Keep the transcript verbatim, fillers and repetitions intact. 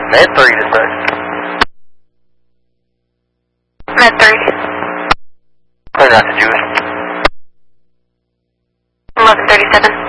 Med three to start. Med three. Clear out to Jewish. eleven thirty-seven.